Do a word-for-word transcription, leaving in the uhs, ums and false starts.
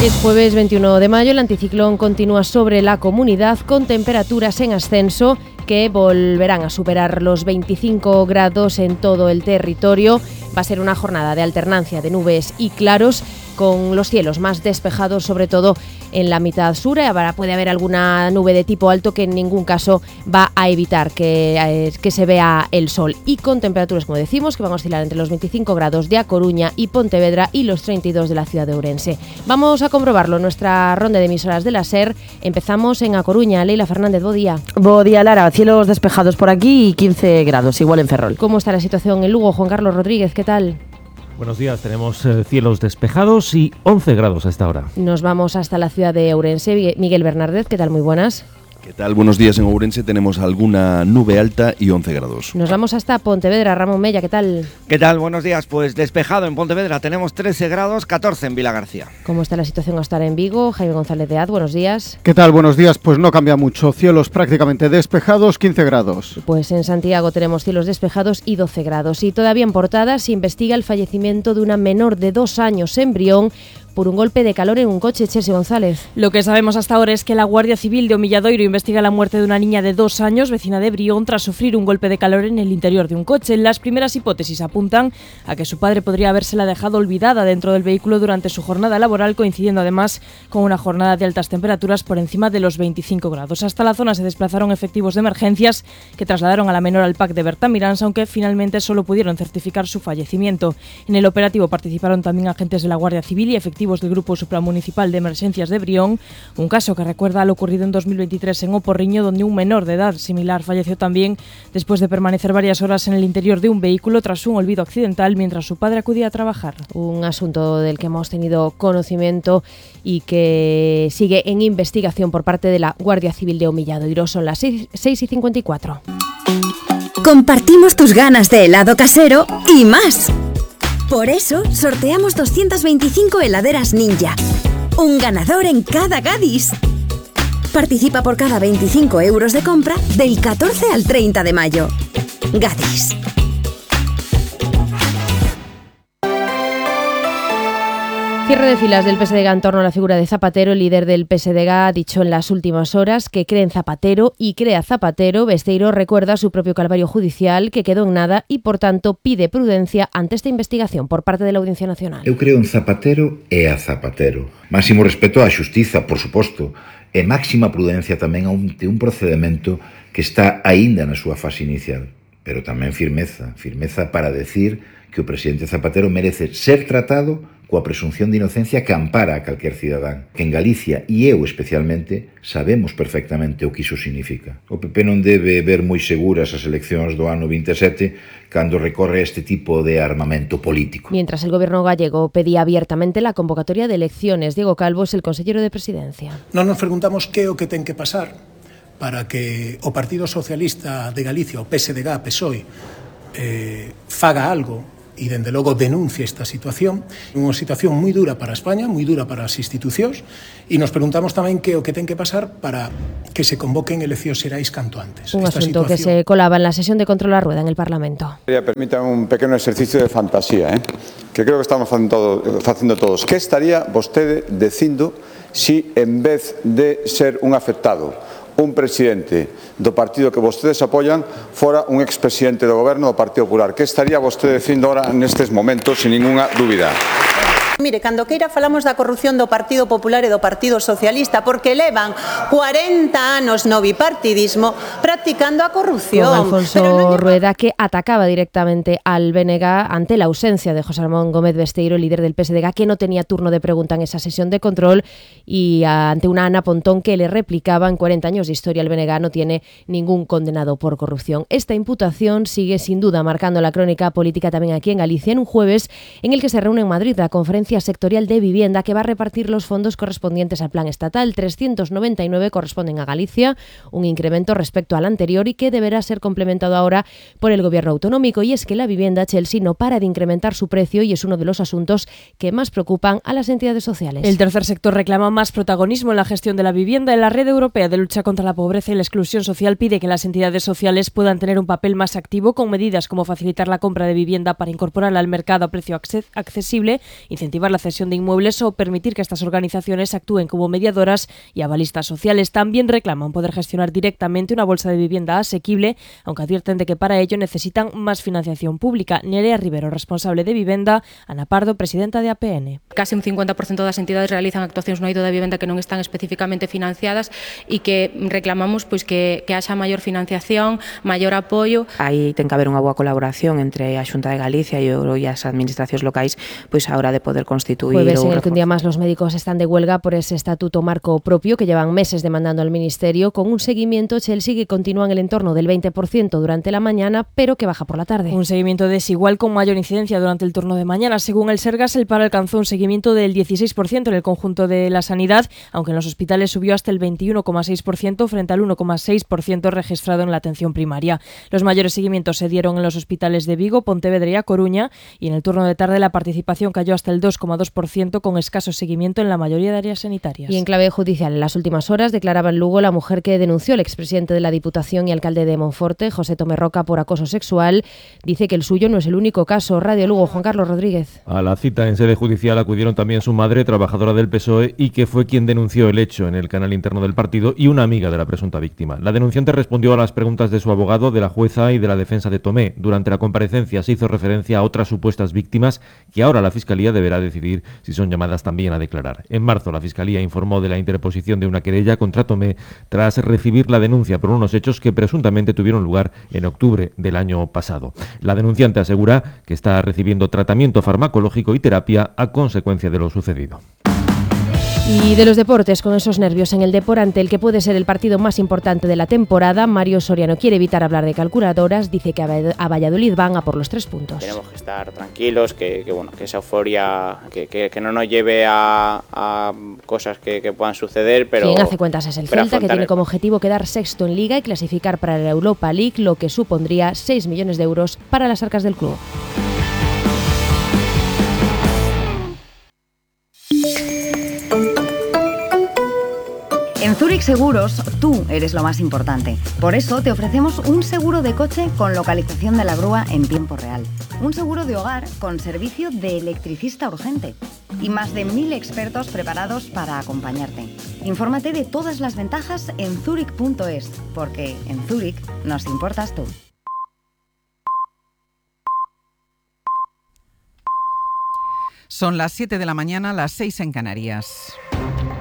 Es jueves veintiuno de mayo, el anticiclón continúa sobre la comunidad con temperaturas en ascenso que volverán a superar los veinticinco grados en todo el territorio. Va a ser una jornada de alternancia de nubes y claros, con los cielos más despejados, sobre todo en la mitad sur. Ahora puede haber alguna nube de tipo alto que en ningún caso va a evitar que, eh, que se vea el sol. Y con temperaturas, como decimos, que van a oscilar entre los veinticinco grados de A Coruña y Pontevedra y los treinta y dos de la ciudad de Ourense. Vamos a comprobarlo en nuestra ronda de emisoras de la SER. Empezamos en A Coruña. Leila Fernández, bo día. Bo día, Lara. Cielos despejados por aquí y quince grados, igual en Ferrol. ¿Cómo está la situación en Lugo? Juan Carlos Rodríguez, ¿qué tal? Buenos días, tenemos eh, cielos despejados y once grados a esta hora. Nos vamos hasta la ciudad de Ourense. Miguel Bernardez, ¿qué tal? Muy buenas. ¿Qué tal? Buenos días. En Ourense tenemos alguna nube alta y once grados. Nos vamos hasta Pontevedra. Ramón Mella, ¿qué tal? ¿Qué tal? Buenos días. Pues despejado en Pontevedra, tenemos trece grados, catorce en Vilagarcía. ¿Cómo está la situación hasta ahora en Vigo? Jaime González de Az, buenos días. ¿Qué tal? Buenos días. Pues no cambia mucho. Cielos prácticamente despejados, quince grados. Pues en Santiago tenemos cielos despejados y doce grados. Y todavía en Portada se investiga el fallecimiento de una menor de dos años en Brión por un golpe de calor en un coche. Chelsea González. Lo que sabemos hasta ahora es que la Guardia Civil de Omilladoiro investiga la muerte de una niña de dos años, vecina de Brión, tras sufrir un golpe de calor en el interior de un coche. Las primeras hipótesis apuntan a que su padre podría habérsela dejado olvidada dentro del vehículo durante su jornada laboral, coincidiendo además con una jornada de altas temperaturas por encima de los veinticinco grados. Hasta la zona se desplazaron efectivos de emergencias que trasladaron a la menor al P A C de Bertamiráns, aunque finalmente solo pudieron certificar su fallecimiento. En el operativo participaron también agentes de la Guardia Civil y efectivos del Grupo Supramunicipal de Emergencias de Brión, un caso que recuerda a lo ocurrido en dos mil veintitrés en Oporriño, donde un menor de edad similar falleció también después de permanecer varias horas en el interior de un vehículo tras un olvido accidental mientras su padre acudía a trabajar. Un asunto del que hemos tenido conocimiento y que sigue en investigación por parte de la Guardia Civil de Omilladoiro. Son las seis y cincuenta y cuatro. Compartimos tus ganas de helado casero y más. Por eso, sorteamos doscientas veinticinco heladeras Ninja. Un ganador en cada Gadis. Participa por cada veinticinco euros de compra del catorce al treinta de mayo. Gadis. Cierre de filas del P S D G en torno a la figura de Zapatero. El líder del P S D G ha dicho en las últimas horas que cree en Zapatero y crea Zapatero. Besteiro recuerda su propio calvario judicial que quedó en nada y, por tanto, pide prudencia ante esta investigación por parte de la Audiencia Nacional. Eu creo en Zapatero e a Zapatero. Máximo respeto á xustiza, por suposto, e máxima prudencia tamén ante un procedimento que está aínda na súa fase inicial. Pero tamén firmeza, firmeza para decir que o presidente Zapatero merece ser tratado coa presunción de inocencia que ampara a calquer cidadán. Que en Galicia, e eu especialmente, sabemos perfectamente o que iso significa. O P P non debe ver moi seguras as eleccións do ano vinte e sete cando recorre este tipo de armamento político. Mientras el gobierno gallego pedía abiertamente la convocatoria de elecciones, Diego Calvo es el consellero de Presidencia. Non nos preguntamos que o que ten que pasar para que o Partido Socialista de Galicia, o P S D G, P S O E, eh, faga algo e, dende logo, denuncie esta situación. Unha situación moi dura para España, moi dura para as institucións, e nos preguntamos tamén que o que ten que pasar para que se convoquen eleccións xerais canto antes. Un esta asunto situación... que se colaba en la sesión de control a rueda en el Parlamento. Permítanme un pequeno exercicio de fantasía, ¿eh? que creo que estamos facendo, todo, facendo todos. Que estaría vostede dicindo si, en vez de ser un afectado, un presidente do partido que vostedes apoian fora un expresidente do goberno do Partido Popular? Que estaría vostede dicindo ahora nestes momentos, sin ninguna dúbida? Mire, cando queira falamos da corrupción do Partido Popular e do Partido Socialista, porque levan cuarenta anos no bipartidismo practicando a corrupción. Con Alfonso no Rueda, que atacaba directamente al B N G ante la ausencia de José Ramón Gómez Besteiro, líder del P S D G, que no tenía turno de pregunta en esa sesión de control, y ante una Ana Pontón que le replicaba: en cuarenta años de historia el B N G no tiene ningún condenado por corrupción. Esta imputación sigue sin duda marcando la crónica política también aquí en Galicia, en un jueves en el que se reúne en Madrid la conferencia sectorial de vivienda que va a repartir los fondos correspondientes al plan estatal. trescientos noventa y nueve corresponden a Galicia, un incremento respecto al anterior y que deberá ser complementado ahora por el gobierno autonómico. Y es que la vivienda, Chelsea, no para de incrementar su precio y es uno de los asuntos que más preocupan a las entidades sociales. El tercer sector reclama más protagonismo en la gestión de la vivienda. La Red Europea de Lucha contra la Pobreza y la Exclusión Social pide que las entidades sociales puedan tener un papel más activo con medidas como facilitar la compra de vivienda para incorporarla al mercado a precio accesible, incentivar incentivar la cesión de inmuebles o permitir que estas organizaciones actúen como mediadoras y avalistas sociales. También reclaman poder gestionar directamente una bolsa de vivienda asequible, aunque advierten de que para ello necesitan más financiación pública. Nerea Rivero, responsable de Vivenda, Ana Pardo, presidenta de A P N. Casi un cincuenta por ciento das entidades realizan actuacións no eido da vivenda que non están especificamente financiadas e que reclamamos pois que, que haxa maior financiación, maior apoio. Aí ten que haber unha boa colaboración entre a Xunta de Galicia e as administracións locais pois a hora de poder constituir. Jueves en el que un día más los médicos están de huelga por ese estatuto marco propio que llevan meses demandando al Ministerio, con un seguimiento Chelsea que continúa en el entorno del veinte por ciento durante la mañana, pero que baja por la tarde. Un seguimiento desigual con mayor incidencia durante el turno de mañana. Según el Sergas, el paro alcanzó un seguimiento del dieciséis por ciento en el conjunto de la sanidad, aunque en los hospitales subió hasta el veintiuno coma seis por ciento frente al uno coma seis por ciento registrado en la atención primaria. Los mayores seguimientos se dieron en los hospitales de Vigo, Pontevedra y A Coruña, y en el turno de tarde la participación cayó hasta el dos coma dos por ciento, con escaso seguimiento en la mayoría de áreas sanitarias. Y en clave judicial, en las últimas horas declaraba en Lugo la mujer que denunció al expresidente de la Diputación y alcalde de Monforte, José Tomé Roca, por acoso sexual. Dice que el suyo no es el único caso. Radio Lugo, Juan Carlos Rodríguez. A la cita en sede judicial acudieron también su madre, trabajadora del P S O E, y que fue quien denunció el hecho en el canal interno del partido, y una amiga de la presunta víctima. La denunciante respondió a las preguntas de su abogado, de la jueza y de la defensa de Tomé. Durante la comparecencia se hizo referencia a otras supuestas víctimas que ahora la Fiscalía deberá decidir si son llamadas también a declarar. En marzo la Fiscalía informó de la interposición de una querella contra Tomé tras recibir la denuncia por unos hechos que presuntamente tuvieron lugar en octubre del año pasado. La denunciante asegura que está recibiendo tratamiento farmacológico y terapia a consecuencia de lo sucedido. Y de los deportes, con esos nervios en el Depor ante el que puede ser el partido más importante de la temporada, Mario Soriano quiere evitar hablar de calculadoras, dice que a Valladolid van a por los tres puntos. Tenemos que estar tranquilos, que, que, bueno, que esa euforia que, que, que no nos lleve a, a cosas que, que puedan suceder, pero... Quien hace cuentas es el Celta, que tiene como objetivo quedar sexto en Liga y clasificar para la Europa League, lo que supondría seis millones de euros para las arcas del club. En Zurich Seguros, tú eres lo más importante. Por eso te ofrecemos un seguro de coche con localización de la grúa en tiempo real. Un seguro de hogar con servicio de electricista urgente. Y más de mil expertos preparados para acompañarte. Infórmate de todas las ventajas en zurich punto es, porque en Zurich nos importas tú. Son las siete de la mañana, las seis en Canarias.